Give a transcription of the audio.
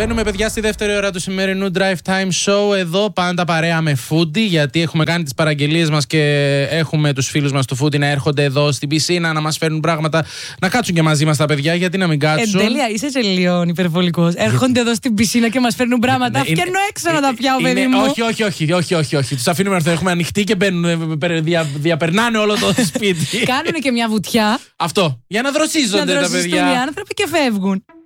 Μπαίνουμε, παιδιά, στη δεύτερη ώρα του σημερινού Drive Time Show. Εδώ πάντα παρέα με Foodie, γιατί έχουμε κάνει τις παραγγελίες μας και έχουμε τους φίλους μας του Foodie να έρχονται εδώ στην πισίνα να μας φέρνουν πράγματα. Να κάτσουν και μαζί μας τα παιδιά, γιατί να μην κάτσουν. Τέλεια, είσαι σε λίγο υπερβολικός. Έρχονται εδώ στην πισίνα και μας φέρνουν πράγματα. Φτιάχνω έξω να τα πιάω, παιδί μου. Όχι. Τους αφήνουμε να έρθουν. Έχουμε ανοιχτή και μπαίνουν, διαπερνάνε όλο το σπίτι. Κάνουν και μια βουτιά. Αυτό. Για να δροσίζονται τα παιδιά. Οι άνθρωποι και φεύγουν.